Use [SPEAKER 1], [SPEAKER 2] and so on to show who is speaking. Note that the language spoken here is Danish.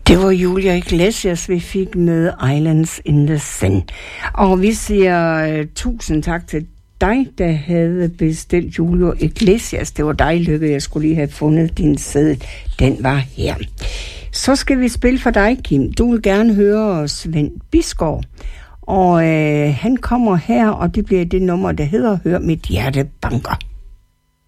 [SPEAKER 1] Det var Julia Iglesias, vi fik med Islands in the Sun. Og vi siger tusind tak til dig, der havde bestilt Julia Iglesias. Det var dig, Lykke. Jeg skulle lige have fundet din seddel. Den var her. Så skal vi spille for dig, Kim. Du vil gerne høre Svend Bisgaard. Og han kommer her, og det bliver det nummer, der hedder Hør mit hjerte banker.